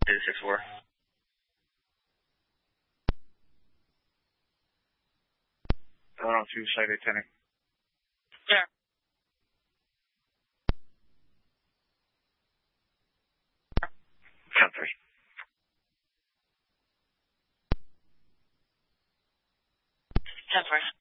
6-4. Toronto 2, site attending. Yeah. Count 3. Ten 4.